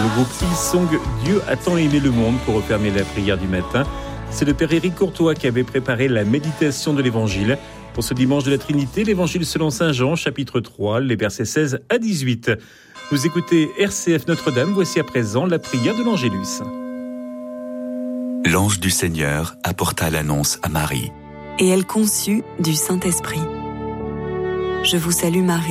groupe Hillsong, Dieu a tant aimé le monde pour refermer la prière du matin. C'est le Père Éric Courtois qui avait préparé la méditation de l'Évangile. Pour ce dimanche de la Trinité, l'Évangile selon Saint Jean, chapitre 3, les versets 16 à 18. Vous écoutez RCF Notre-Dame, voici à présent la prière de l'Angélus. L'ange du Seigneur apporta l'annonce à Marie. Et elle conçut du Saint-Esprit. Je vous salue Marie,